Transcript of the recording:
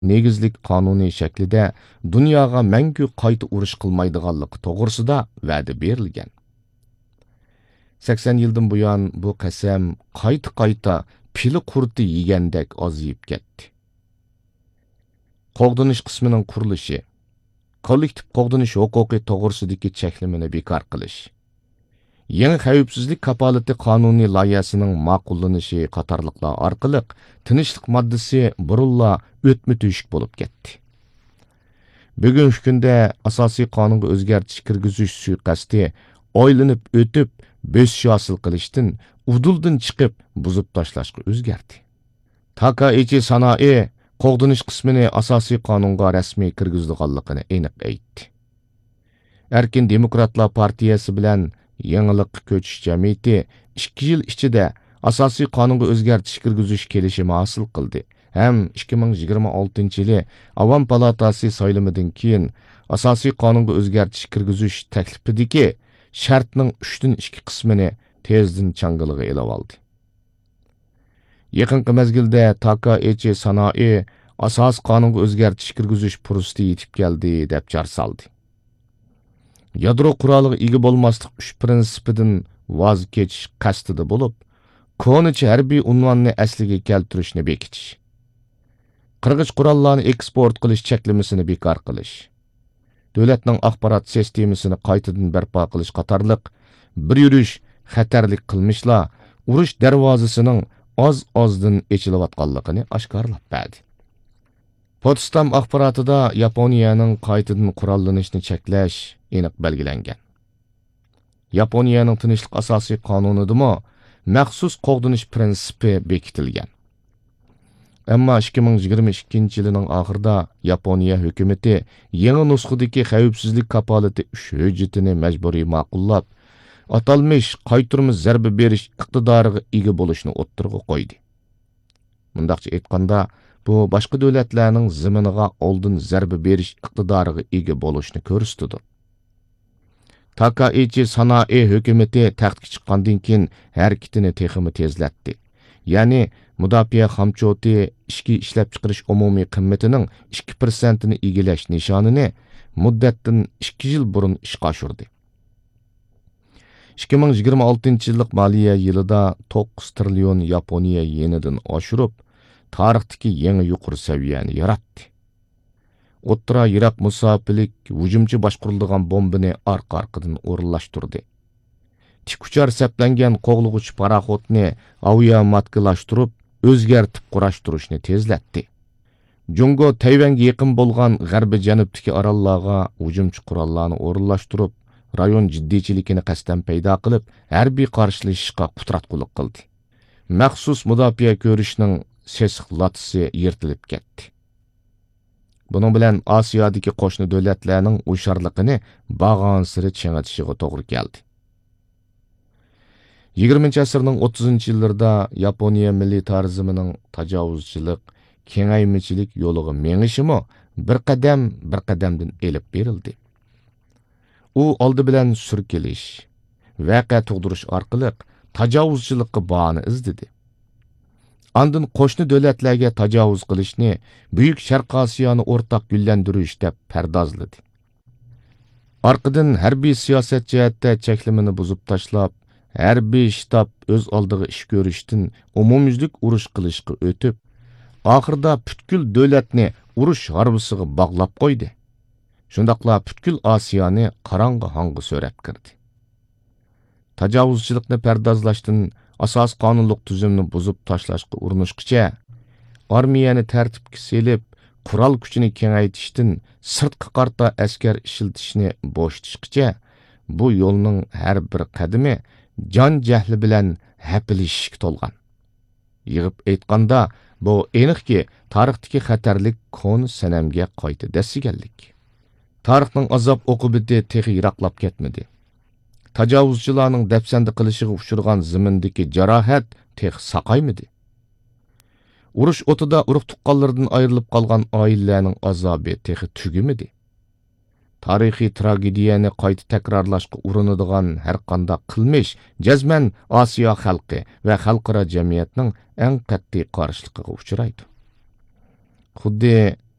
negizlik qonuniy shaklida dunyoga mangu qayta urush qilmaydiganligi to'g'risida va'da berilgan. 80 yildan buyon bu qasam qayta pili qurti yegandek ozayib ketdi. Qo'g'dinish qismining qurilishi, kollektiv qo'g'dinish huquqi to'g'risidagi cheklimini bekor qilish, yangi xavfsizlik kapolati qonuniy loyihasining ma'qullanishi qatorliqlar orqali tinchlik moddasi burunla o'tmi teshik bo'lib ketdi. Bugungi kunda asosiy qonunga o'zgartirish kirgizish suiqasdi oylanib o'tib, besish hosil qilishdan uduldan chiqib buzib tashlashga o'zgardi. Takachi sanoat qo'g'dinish qismini asosiy qonunga rasmiy kirgizganligini aniq aytdi. Erkin Demokratlar partiyasi bilan yangilik ko'chish jamiyati 2 yil ichida asosiy qonunga o'zgartirish kirgizish kelishimi hosil qildi. Ham 2026-yili Avam palatasi saylamidan keyin asosiy qonunga o'zgartirish kirgizish taklifidagi shartning 3dan 2 qismini tezdan changalig'i elib oldi. Yaqinqi mezgilda Takachi sanoat asos qonunga o'zgartirish kirgizish fursati yetib keldi deb jar soldi. Yadro quroliga ega bo'lmaslik 3 prinsipidan voz kechish qasdida bo'lib, ko'nichi harbiy unvonni asliga keltirishni bekitish, qirg'ich qurollarni eksport qilish cheklamasini bekor qilish, davlatning axborot sistemasini qaytadan barpo qilish qatorliq bir yurish xatarlik qilmishlar urush darvozasining oz-ozdan echilayotganligini oshkorlab berdi. Potsdam axborotida Yaponiyaning qaytadan qurollanishni cheklash aniq belgilangan. Yaponiyaning tinchlik asosiy qonunidami maxsus qo'g'dinish prinsipi bekitilgan. Ammo 2022-yilning oxirida Yaponiya hukumati yangi nusxadagi xavfsizlik kapolati 3 hujjatini majburiy ma'qullab, atalmish qayturma zarba berish iqtidoriga ega bo'lishni o'ttirg'a qo'ydi. Mundaqcha aytganda, bu boshqa davlatlarning ziminiga oldin zarba berish iqtidoriga ega bo'lishni ko'rsatdi. Takachi sanoat hukumati taxtga chiqqandan keyin harakatini texmi tezlatdi. Ya'ni mudofaa xamchoti ishki ishlab chiqarish umumiy qimmatining 2%ni egallash nishonini muddatdan 2 yil burun ishga oshirdi. 2026-yillik moliya yilida 9 trillion Yaponiya yenidan oshirib, tarixdagi yangi yuqori saviyani yaratdi. O'ttira Iroq musofirlik hujumchi boshqarilgan bombani orqa-orqadan o'rinlashtirdi. Tikuchar saplangan qo'g'lig'uchi paraxotni aviamatkilashtirib, o'zgartib qurashtirishni tezlatdi. Jungo Tayvanga yaqin bo'lgan g'arbi janubdagi orollarga hujumchi qurollarni o'rinlashtirib, rayon jiddiychiligini qasddan paydo qilib, harbiy qarshilashishga qudratqullik qildi. Maxsus mudofaa ko'rishning sesiq latisi yirtilib ketdi. Bunun bilan Osiyodagi qo'shni davlatlarning o'sharligini bag'on siri chang'itishiga to'g'ri keldi. 20-asrning 30-yillarida Yaponiya milliy turizmining tajovuzchilik, kengaymichilik yo'liga mengishimi bir qadamdan elib berildi. U oldi bilan surkilish, voqea tug'dirish orqali tajovuzchilikka bahona izladi. Andın qo'shni davlatlarga tajovuz qilishni Buyuk Sharq Osiyoni o'rtaq gullantirish deb pardozladi. Orqadan harbiy siyosat jihatda cheklimini buzib tashlab, harbiy shtab o'z oldiga ish ko'rishdan umumyuzlik urush qilishga o'tib, oxirida butkul davlatni urush harbisiga bog'lab qo'ydi. Shundaqla butkul Osiyoni qorong'i hong'i so'rab kirdi. Tajovuzchilikni pardozlashdan asos qonunliq tuzumni buzib tashlashga urinishgacha, armiyani tartibga selib, qurol kuchini kengaytirishdan sirtqi qarta askar ishiltishni bo'shatishgacha, bu yo'lning har bir qadami jon jahli bilan hapilishishga to'lgan. Yig'ib aytganda, bu aniqki tarixdagi xatarlik kon sanamga qayta dasiganlik. Tarixning azob oqibati texi yiroqlab ketmadi. Tajovuzchilarning dafsanda qilishiga uchirgan zimindagi jarohat tex saqaymidi. Urush o'tida urug' tuqqanlardan ayrilib qolgan oilalarning azobi texi tugimidi. Tarixiy tragediyani qayta takrorlashga urinadigan har qanday qilmish jazman Osiyo xalqi va xalqaro jamiyatning eng qat'iy qarshiligiga uchraydi. Xuddi